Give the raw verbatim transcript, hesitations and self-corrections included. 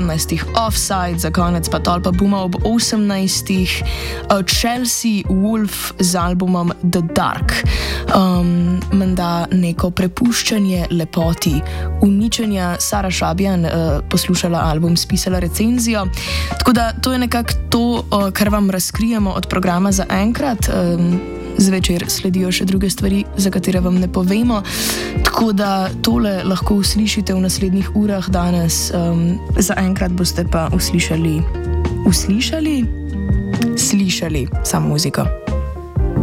sedemnajstih Offside, za konec pa Tolpa Buma ob osemnajstih, uh, Chelsea Wolf z albumom The Dark. Um, menda neko prepuščanje lepoti, uničenja. Sara Šabjan uh, poslušala album, spisala recenzijo. Tako da to je nekako to, uh, kar vam razkrijemo od programa za enkrat. Um, Zvečer sledijo še druge stvari, za katere vam ne povemo. Tako da tole lahko uslišite v naslednjih urah danes. Um, za enkrat boste pa uslišali, uslišali, slišali samo muziko.